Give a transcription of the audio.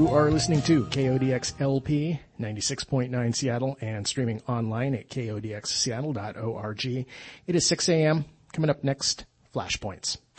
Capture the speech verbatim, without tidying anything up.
You are listening to K O D X L P ninety-six point nine Seattle and streaming online at K O D X seattle dot org. It is six a.m. Coming up next, Flashpoints.